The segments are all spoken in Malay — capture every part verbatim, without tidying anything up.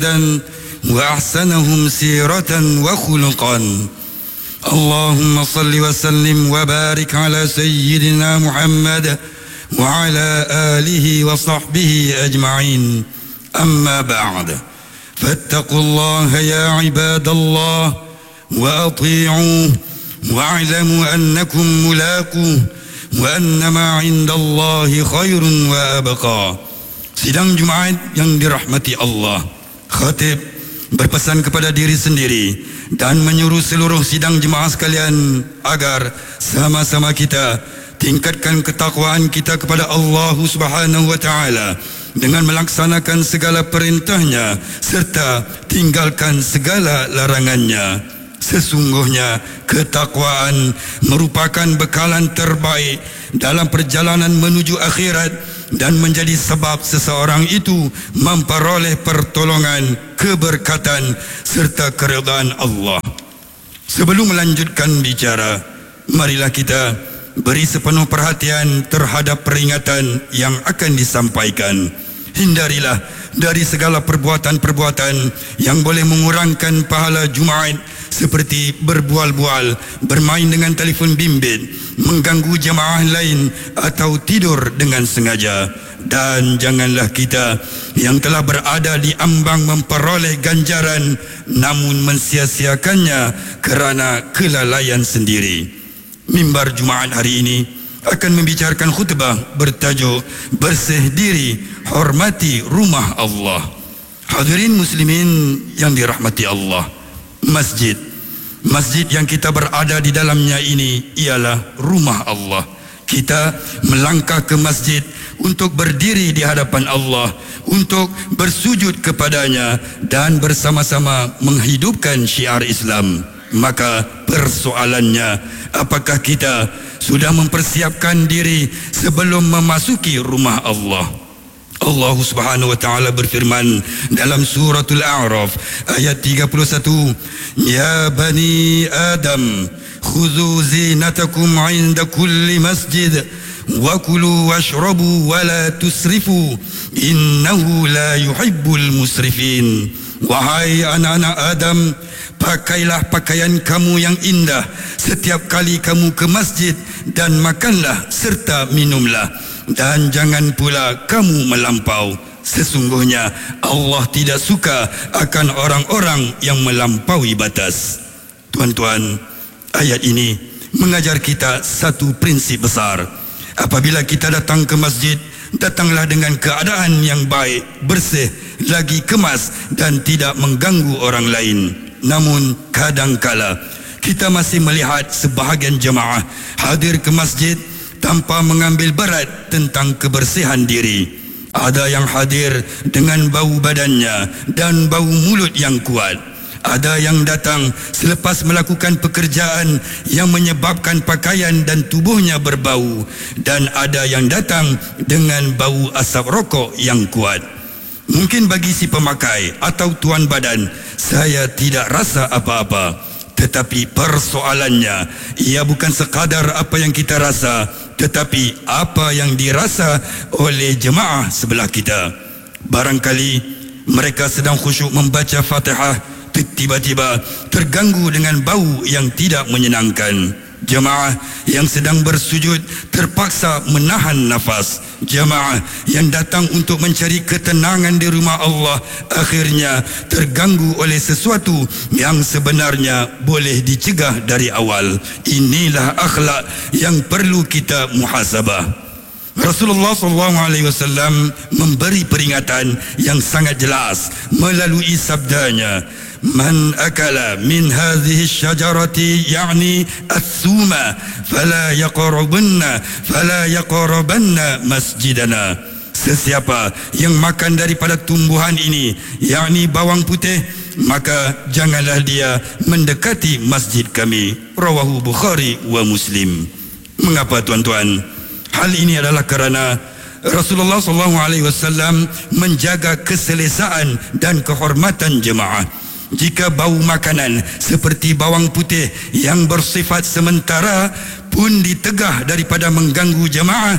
وأحسنهم سيرة وخلقا. اللهم صل وسلم وبارك على سيدنا محمد وعلى آله وصحبه أجمعين. أما بعد، فاتقوا الله يا عباد الله وأطيعوه واعلموا أنكم ملاقوه وأن ما عند الله خير وأبقى. Sidang Jumaat yang dirahmati Allah, khatib berpesan kepada diri sendiri dan menyuruh seluruh sidang jemaah sekalian agar sama-sama kita tingkatkan ketakwaan kita kepada Allah Subhanahu wa taala dengan melaksanakan segala perintahnya serta tinggalkan segala larangannya. Sesungguhnya ketakwaan merupakan bekalan terbaik dalam perjalanan menuju akhirat dan menjadi sebab seseorang itu memperoleh pertolongan, keberkatan serta keridaan Allah. Sebelum melanjutkan bicara, marilah kita beri sepenuh perhatian terhadap peringatan yang akan disampaikan. Hindarilah dari segala perbuatan-perbuatan yang boleh mengurangkan pahala Jumaat seperti berbual-bual, bermain dengan telefon bimbit, mengganggu jemaah lain atau tidur dengan sengaja. Dan janganlah kita yang telah berada di ambang memperoleh ganjaran namun mensia-siakannya kerana kelalaian sendiri. Mimbar Jumaat hari ini akan membicarakan khutbah bertajuk Bersih Diri, Hormati Rumah Allah. Hadirin muslimin yang dirahmati Allah, masjid Masjid yang kita berada di dalamnya ini ialah rumah Allah. Kita melangkah ke masjid untuk berdiri di hadapan Allah, untuk bersujud kepadanya dan bersama-sama menghidupkan syiar Islam. Maka persoalannya, apakah kita sudah mempersiapkan diri sebelum memasuki rumah Allah? Allah Subhanahu wa taala berfirman dalam suratul A'raf ayat tiga puluh satu, Ya bani Adam, khudhu zinatakum 'inda kulli masjid wa kulu washrabu wa la tusrifu innahu la yuhibbul musrifin. Wahai anak-anak Adam, pakailah pakaian kamu yang indah setiap kali kamu ke masjid dan makanlah serta minumlah, dan jangan pula kamu melampau. Sesungguhnya Allah tidak suka akan orang-orang yang melampaui batas. Tuan-tuan, ayat ini mengajar kita satu prinsip besar. Apabila kita datang ke masjid, datanglah dengan keadaan yang baik, bersih, lagi kemas dan tidak mengganggu orang lain. Namun kadangkala kita masih melihat sebahagian jemaah hadir ke masjid tanpa mengambil berat tentang kebersihan diri. Ada yang hadir dengan bau badannya dan bau mulut yang kuat. Ada yang datang selepas melakukan pekerjaan yang menyebabkan pakaian dan tubuhnya berbau, dan ada yang datang dengan bau asap rokok yang kuat. Mungkin bagi si pemakai atau tuan badan, saya tidak rasa apa-apa. Tetapi persoalannya, ia bukan sekadar apa yang kita rasa, tetapi apa yang dirasa oleh jemaah sebelah kita. Barangkali mereka sedang khusyuk membaca Fatihah, tiba-tiba terganggu dengan bau yang tidak menyenangkan. Jemaah yang sedang bersujud terpaksa menahan nafas. Jemaah yang datang untuk mencari ketenangan di rumah Allah akhirnya terganggu oleh sesuatu yang sebenarnya boleh dicegah dari awal. Inilah akhlak yang perlu kita muhasabah. Rasulullah sallallahu alaihi wasallam memberi peringatan yang sangat jelas melalui sabdanya, Man akala min hadhihi syajarati yani as-suma fala yaqrabanna fala yaqrabanna masjidana. Sesiapa yang makan daripada tumbuhan ini, yakni bawang putih, maka janganlah dia mendekati masjid kami. Rawahu Bukhari wa Muslim. Mengapa tuan-tuan? Hal ini adalah kerana Rasulullah sallallahu alaihi wasallam menjaga keselesaan dan kehormatan jemaah. Jika bau makanan seperti bawang putih yang bersifat sementara pun ditegah daripada mengganggu jemaah,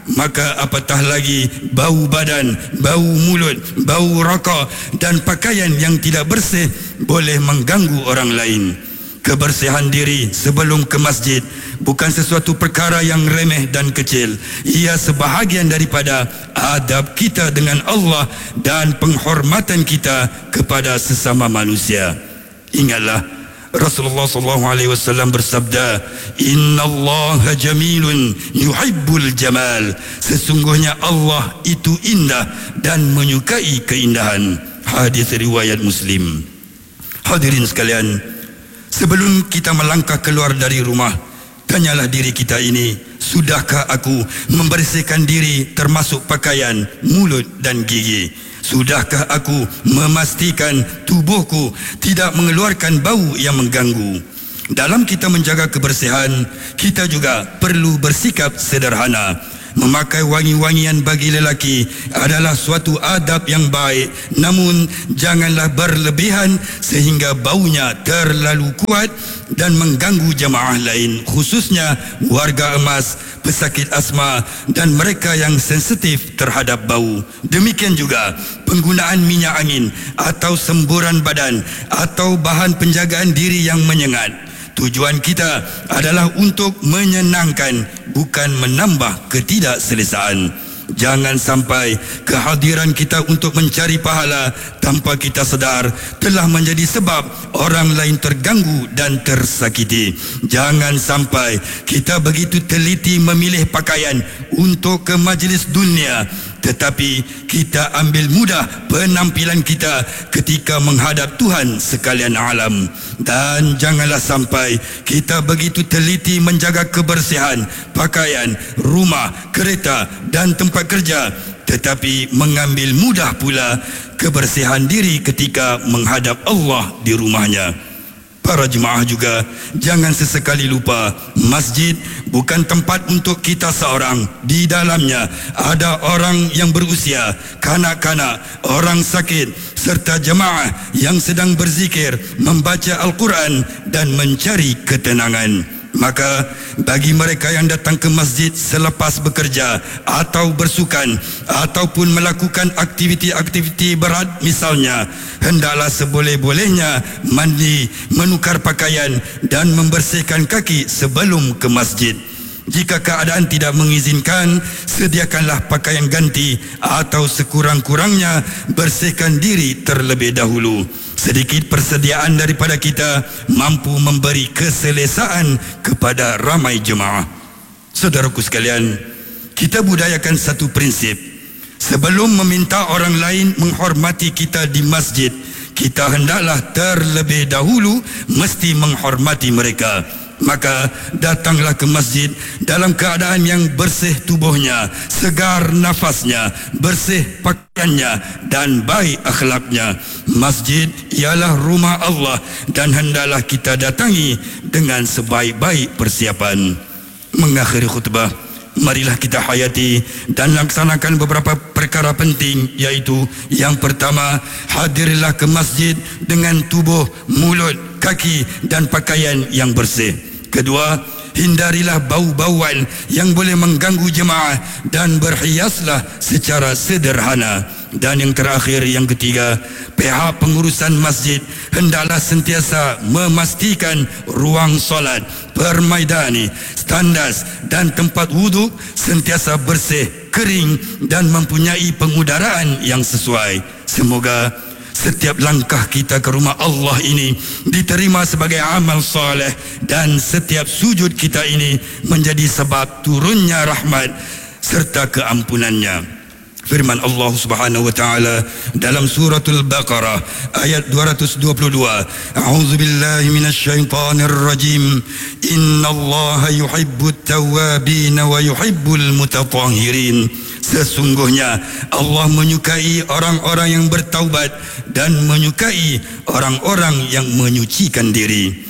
maka apatah lagi bau badan, bau mulut, bau rokok dan pakaian yang tidak bersih boleh mengganggu orang lain. Kebersihan diri sebelum ke masjid bukan sesuatu perkara yang remeh dan kecil. Ia sebahagian daripada adab kita dengan Allah dan penghormatan kita kepada sesama manusia. Ingatlah, Rasulullah sallallahu alaihi wasallam bersabda, "Innallaha jamilun yuhibbul jamal." Sesungguhnya Allah itu indah dan menyukai keindahan. Hadis riwayat Muslim. Hadirin sekalian, sebelum kita melangkah keluar dari rumah, tanyalah diri kita ini, sudahkah aku membersihkan diri termasuk pakaian, mulut dan gigi? Sudahkah aku memastikan tubuhku tidak mengeluarkan bau yang mengganggu? Dalam kita menjaga kebersihan, kita juga perlu bersikap sederhana. Memakai wangi-wangian bagi lelaki adalah suatu adab yang baik, namun janganlah berlebihan sehingga baunya terlalu kuat dan mengganggu jemaah lain, khususnya warga emas, pesakit asma dan mereka yang sensitif terhadap bau. Demikian juga penggunaan minyak angin atau semburan badan atau bahan penjagaan diri yang menyengat. Tujuan kita adalah untuk menyenangkan, bukan menambah ketidakselesaan. Jangan sampai kehadiran kita untuk mencari pahala tanpa kita sedar telah menjadi sebab orang lain terganggu dan tersakiti. Jangan sampai kita begitu teliti memilih pakaian untuk ke majlis dunia, tetapi kita ambil mudah penampilan kita ketika menghadap Tuhan sekalian alam. Dan janganlah sampai kita begitu teliti menjaga kebersihan pakaian, rumah, kereta dan tempat kerja, tetapi mengambil mudah pula kebersihan diri ketika menghadap Allah di rumahnya. Para jemaah juga jangan sesekali lupa, masjid bukan tempat untuk kita seorang. Di dalamnya ada orang yang berusia, kanak-kanak, orang sakit serta jemaah yang sedang berzikir, membaca Al-Quran dan mencari ketenangan. Maka bagi mereka yang datang ke masjid selepas bekerja atau bersukan ataupun melakukan aktiviti-aktiviti berat misalnya, hendaklah seboleh-bolehnya mandi, menukar pakaian dan membersihkan kaki sebelum ke masjid. Jika keadaan tidak mengizinkan, sediakanlah pakaian ganti atau sekurang-kurangnya bersihkan diri terlebih dahulu. Sedikit persediaan daripada kita mampu memberi keselesaan kepada ramai jemaah. Saudaraku sekalian, kita budayakan satu prinsip. Sebelum meminta orang lain menghormati kita di masjid, kita hendaklah terlebih dahulu mesti menghormati mereka. Maka datanglah ke masjid dalam keadaan yang bersih tubuhnya, segar nafasnya, bersih pakaiannya dan baik akhlaknya. Masjid ialah rumah Allah dan hendaklah kita datangi dengan sebaik-baik persiapan. Mengakhiri khutbah, marilah kita hayati dan laksanakan beberapa perkara penting, iaitu yang pertama, hadirlah ke masjid dengan tubuh, mulut, kaki dan pakaian yang bersih. Kedua, hindarilah bau-bauan yang boleh mengganggu jemaah dan berhiaslah secara sederhana. Dan yang terakhir, yang ketiga, pihak pengurusan masjid hendaklah sentiasa memastikan ruang solat, permaidani, tandas dan tempat wuduk sentiasa bersih, kering dan mempunyai pengudaraan yang sesuai. Semoga setiap langkah kita ke rumah Allah ini diterima sebagai amal soleh dan setiap sujud kita ini menjadi sebab turunnya rahmat serta keampunannya. Firman Allah Subhanahu wa taala dalam suratul Baqarah ayat dua ratus dua puluh dua, A'udzu billahi minasyaitonir rajim. Innallaha yuhibbut tawwabin wa yuhibbul mutatahhirin. Sesungguhnya Allah menyukai orang-orang yang bertaubat dan menyukai orang-orang yang menyucikan diri.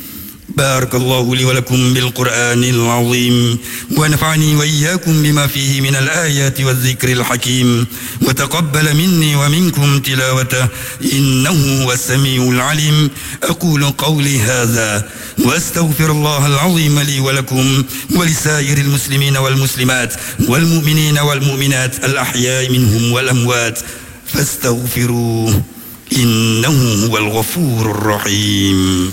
بارك الله لي ولكم بالقرآن العظيم، ونفعني وإياكم بما فيه من الآيات والذكر الحكيم، وتقبل مني ومنكم تلاوته إنه هو السميع العليم. أقول قولي هذا وأستغفر الله العظيم لي ولكم ولسائر المسلمين والمسلمات والمؤمنين والمؤمنات الأحياء منهم والأموات، فاستغفروه إنه هو الغفور الرحيم.